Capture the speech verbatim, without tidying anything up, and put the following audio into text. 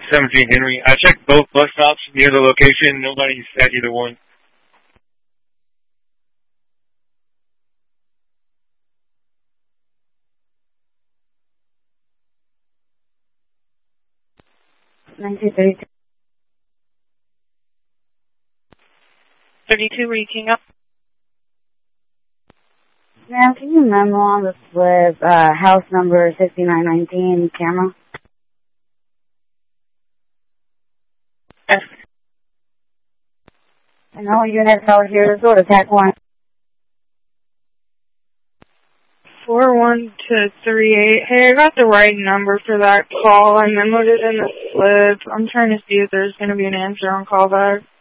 seventeen Henry. I checked both bus stops near the location. Nobody's at either one. nineteen thirty-two. thirty-two, reaching up. Ma'am, can you memo on the slip, uh, house number sixty-nine nineteen, camera? Yes. And all units out here to sort of attack one. four one two three eight. Hey, I got the right number for that call. I memoed it in the slip. I'm trying to see if there's going to be an answer on callback.